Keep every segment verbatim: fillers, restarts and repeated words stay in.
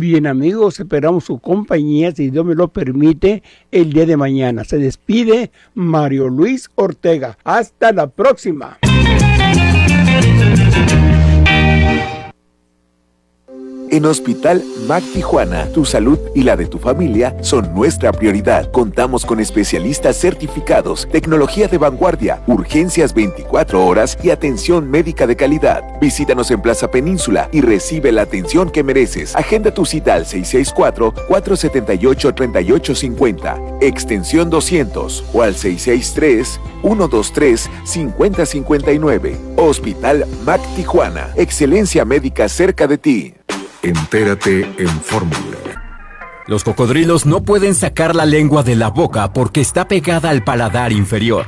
Bien, amigos, esperamos su compañía, si Dios me lo permite, el día de mañana. Se despide Mario Luis Ortega. Hasta la próxima. En Hospital M A C Tijuana, tu salud y la de tu familia son nuestra prioridad. Contamos con especialistas certificados, tecnología de vanguardia, urgencias veinticuatro horas y atención médica de calidad. Visítanos en Plaza Península y recibe la atención que mereces. Agenda tu cita al seis seis cuatro, cuatro siete ocho, tres ocho cinco cero, extensión doscientos o al seis seis tres, uno dos tres, cinco cero cinco nueve. Hospital M A C Tijuana, excelencia médica cerca de ti. Entérate en Fórmula. Los cocodrilos no pueden sacar la lengua de la boca porque está pegada al paladar inferior.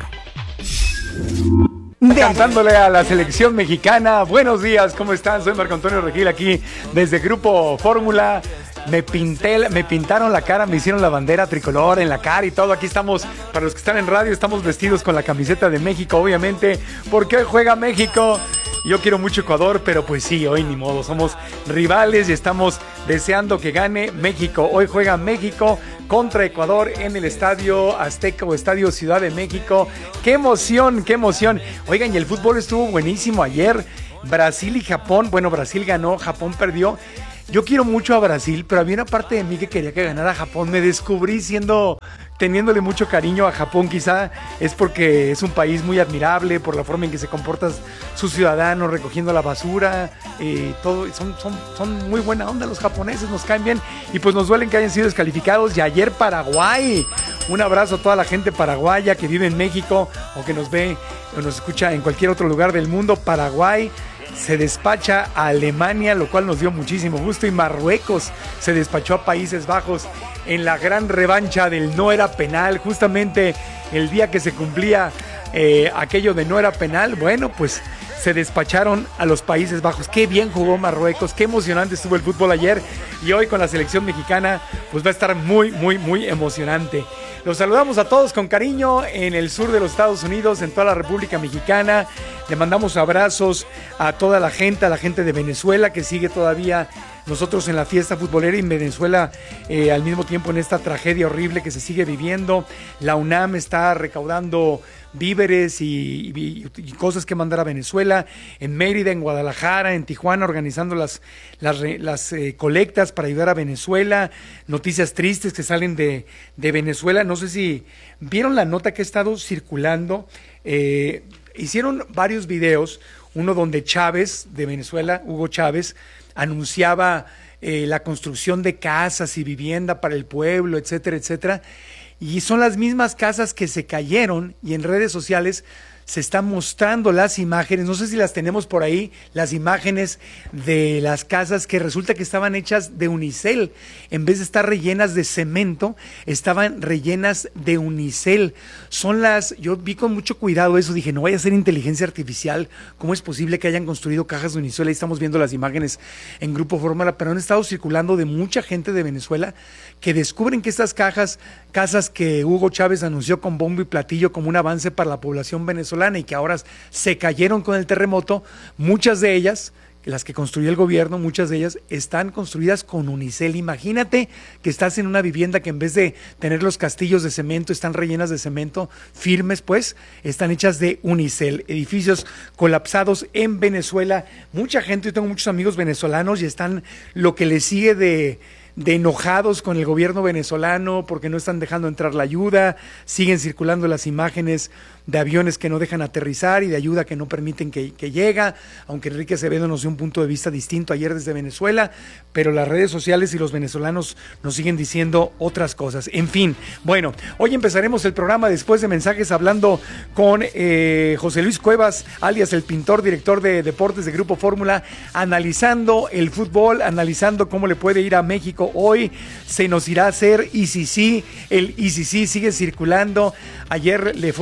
Cantándole a la selección mexicana. Buenos días, ¿cómo están? Soy Marco Antonio Regil aquí desde Grupo Fórmula. Me pinté, me pintaron la cara, me hicieron la bandera tricolor en la cara y todo. Aquí estamos, para los que están en radio, estamos vestidos con la camiseta de México, obviamente, porque hoy juega México. Yo quiero mucho Ecuador, pero pues sí, hoy ni modo, somos rivales y estamos deseando que gane México. Hoy juega México contra Ecuador en el Estadio Azteca o Estadio Ciudad de México. ¡Qué emoción, qué emoción! Oigan, y el fútbol estuvo buenísimo ayer. Brasil y Japón, bueno, Brasil ganó, Japón perdió. Yo quiero mucho a Brasil, pero había una parte de mí que quería que ganara Japón. Me descubrí siendo, teniéndole mucho cariño a Japón. Quizá es porque es un país muy admirable por la forma en que se comportan sus ciudadanos, recogiendo la basura, eh, todo. Son, son, son muy buena onda los japoneses, nos caen bien. Y pues nos duelen que hayan sido descalificados. Y ayer Paraguay, un abrazo a toda la gente paraguaya que vive en México o que nos ve o nos escucha en cualquier otro lugar del mundo. Paraguay se despacha a Alemania, lo cual nos dio muchísimo gusto, y Marruecos se despachó a Países Bajos en la gran revancha del no era penal, justamente el día que se cumplía eh, aquello de no era penal. Bueno, pues se despacharon a los Países Bajos. Qué bien jugó Marruecos, qué emocionante estuvo el fútbol ayer, y hoy con la selección mexicana pues va a estar muy, muy, muy emocionante. Los saludamos a todos con cariño en el sur de los Estados Unidos, en toda la República Mexicana. Le mandamos abrazos a toda la gente, a la gente de Venezuela que sigue todavía nosotros en la fiesta futbolera, y en Venezuela eh, al mismo tiempo en esta tragedia horrible que se sigue viviendo. La UNAM está recaudando víveres y, y, y cosas que mandar a Venezuela. En Mérida, en Guadalajara, en Tijuana, organizando las, las, las eh, colectas para ayudar a Venezuela. Noticias tristes que salen de, de Venezuela. No sé si vieron la nota que ha estado circulando. Eh, hicieron varios videos, uno donde Chávez de Venezuela, Hugo Chávez, anunciaba eh, la construcción de casas y vivienda para el pueblo, etcétera, etcétera. Y son las mismas casas que se cayeron, y en redes sociales se están mostrando las imágenes, no sé si las tenemos por ahí, las imágenes de las casas que resulta que estaban hechas de unicel. En vez de estar rellenas de cemento, estaban rellenas de unicel. Son las, yo vi con mucho cuidado eso, dije, no vaya a ser inteligencia artificial, ¿cómo es posible que hayan construido cajas de unicel? Ahí estamos viendo las imágenes en Grupo Fórmula, pero han estado circulando de mucha gente de Venezuela que descubren que estas cajas, casas que Hugo Chávez anunció con bombo y platillo como un avance para la población venezolana, y que ahora se cayeron con el terremoto, muchas de ellas, las que construyó el gobierno, muchas de ellas están construidas con unicel. Imagínate que estás en una vivienda que en vez de tener los castillos de cemento, están rellenas de cemento, firmes pues, están hechas de unicel. Edificios colapsados en Venezuela. Mucha gente, yo tengo muchos amigos venezolanos y están lo que les sigue de... de enojados con el gobierno venezolano porque no están dejando entrar la ayuda. Siguen circulando las imágenes de aviones que no dejan aterrizar y de ayuda que no permiten que, que llega, aunque Enrique Acevedo nos dio un punto de vista distinto ayer desde Venezuela, pero las redes sociales y los venezolanos nos siguen diciendo otras cosas. En fin, bueno, hoy empezaremos el programa después de mensajes hablando con eh, José Luis Cuevas, alias el pintor, director de deportes de Grupo Fórmula, analizando el fútbol, analizando cómo le puede ir a México hoy. Se nos irá a hacer I C C, el I C C sigue circulando. Ayer le fueron a darse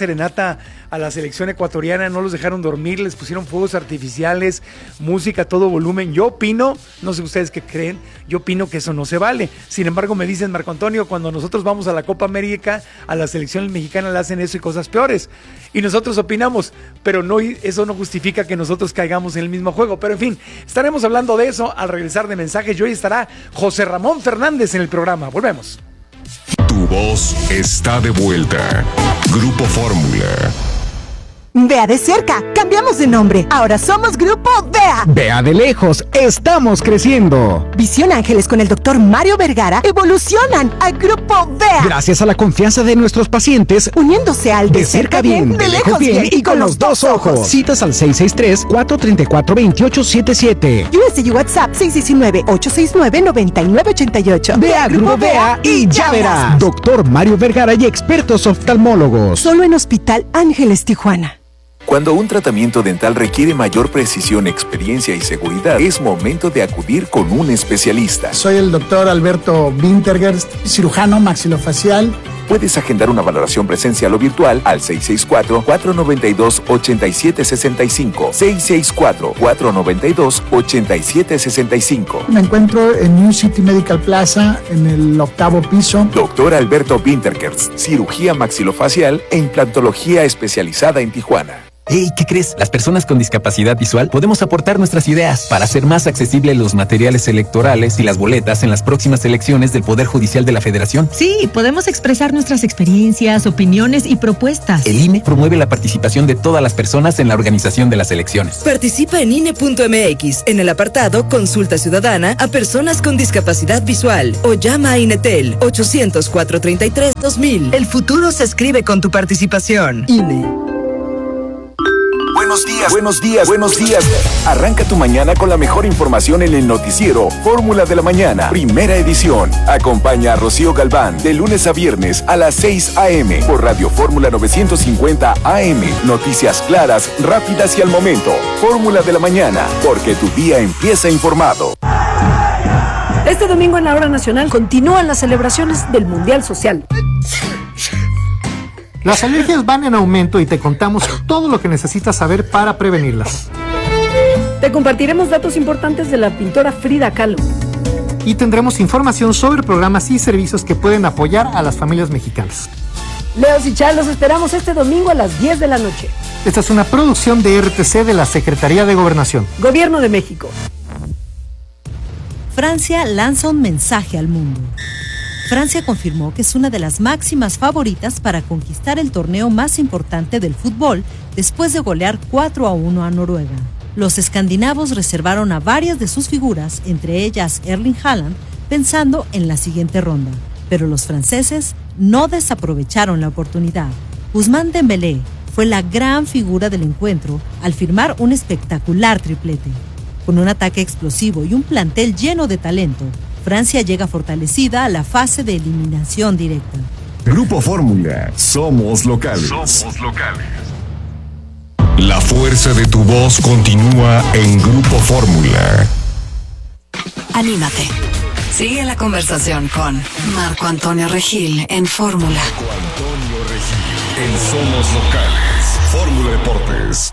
serenata a la selección ecuatoriana, no los dejaron dormir, les pusieron fuegos artificiales, música a todo volumen. Yo opino, no sé ustedes qué creen, yo opino que eso no se vale. Sin embargo, me dicen, Marco Antonio, cuando nosotros vamos a la Copa América, a la selección mexicana le hacen eso y cosas peores. Y nosotros opinamos, pero no, eso no justifica que nosotros caigamos en el mismo juego. Pero en fin, estaremos hablando de eso al regresar de mensajes. Y hoy estará José Ramón Fernández en el programa. Volvemos. Tu voz está de vuelta. Grupo Fórmula. Vea de cerca, cambiamos de nombre. Ahora somos Grupo Vea. Vea de lejos, estamos creciendo. Visión Ángeles con el doctor Mario Vergara evolucionan a Grupo Vea. Gracias a la confianza de nuestros pacientes, uniéndose al de, de cerca bien, bien, de lejos bien y con los dos ojos. Citas al seis seis tres, cuatro tres cuatro, dos ocho siete siete. U S U WhatsApp seis uno nueve, ocho seis nueve, nueve nueve ocho ocho. Vea Grupo Vea y ya verás. Doctor Mario Vergara y expertos oftalmólogos. Solo en Hospital Ángeles Tijuana. Cuando un tratamiento dental requiere mayor precisión, experiencia y seguridad, es momento de acudir con un especialista. Soy el doctor Alberto Wintergerst, cirujano maxilofacial. Puedes agendar una valoración presencial o virtual al seis seis cuatro, cuatro nueve dos, ocho siete seis cinco, seis seis cuatro, cuatro nueve dos, ocho siete seis cinco. Me encuentro en New City Medical Plaza, en el octavo piso. Doctor Alberto Wintergerst, cirugía maxilofacial e implantología especializada en Tijuana. Hey, ¿qué crees? Las personas con discapacidad visual podemos aportar nuestras ideas para hacer más accesibles los materiales electorales y las boletas en las próximas elecciones del Poder Judicial de la Federación. Sí, podemos expresar nuestras experiencias, opiniones y propuestas. El I N E promueve la participación de todas las personas en la organización de las elecciones. Participa en I N E punto M X en el apartado Consulta Ciudadana a personas con discapacidad visual o llama a INETEL ochocientos, cuatrocientos treinta y tres, dos mil. El futuro se escribe con tu participación. I N E. Buenos días, buenos días, buenos días. Arranca tu mañana con la mejor información en el noticiero Fórmula de la Mañana, primera edición. Acompaña a Rocío Galván de lunes a viernes a las seis a eme por Radio Fórmula novecientos cincuenta A M. Noticias claras, rápidas y al momento. Fórmula de la Mañana, porque tu día empieza informado. Este domingo en la Hora Nacional continúan las celebraciones del Mundial Social. Las alergias van en aumento y te contamos todo lo que necesitas saber para prevenirlas. Te compartiremos datos importantes de la pintora Frida Kahlo. Y tendremos información sobre programas y servicios que pueden apoyar a las familias mexicanas. Leos y Char, los esperamos este domingo a las diez de la noche. Esta es una producción de R T C de la Secretaría de Gobernación. Gobierno de México. Francia lanza un mensaje al mundo. Francia confirmó que es una de las máximas favoritas para conquistar el torneo más importante del fútbol después de golear cuatro a uno a Noruega. Los escandinavos reservaron a varias de sus figuras, entre ellas Erling Haaland, pensando en la siguiente ronda. Pero los franceses no desaprovecharon la oportunidad. Ousmane Dembélé fue la gran figura del encuentro al firmar un espectacular triplete. Con un ataque explosivo y un plantel lleno de talento, Francia llega fortalecida a la fase de eliminación directa. Grupo Fórmula, somos locales. Somos locales. La fuerza de tu voz continúa en Grupo Fórmula. Anímate. Sigue la conversación con Marco Antonio Regil en Fórmula. Marco Antonio Regil en Somos Locales. Fórmula Deportes.